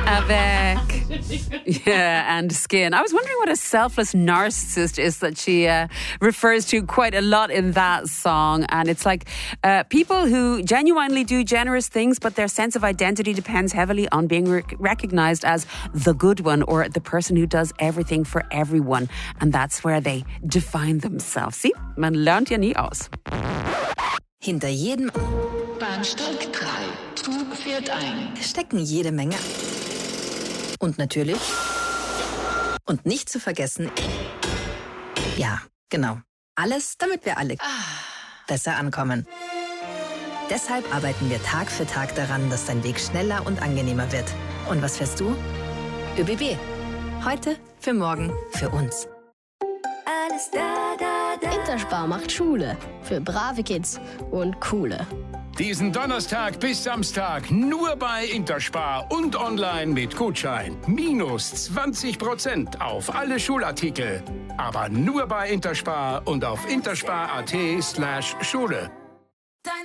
Avec. Yeah, and Skin. I was wondering what a selfless narcissist is that she refers to quite a lot in that song. And it's like people who genuinely do generous things, but their sense of identity depends heavily on being recognized as the good one or the person who does everything for everyone. And that's where they define themselves. See, man lernt ja nie aus. Hinter jedem Bahnsteig 3. Zug fährt ein. stecken jede Menge. Und natürlich, und nicht zu vergessen, ja, genau, alles, damit wir alle besser ankommen. Deshalb arbeiten wir Tag für Tag daran, dass dein Weg schneller und angenehmer wird. Und was fährst du? ÖBB. Heute, für morgen, für uns. Alles da. Interspar macht Schule für brave Kids und coole. Diesen Donnerstag bis Samstag nur bei Interspar und online mit Gutschein. Minus 20% auf alle Schulartikel. Aber nur bei Interspar und auf interspar.at/Schule.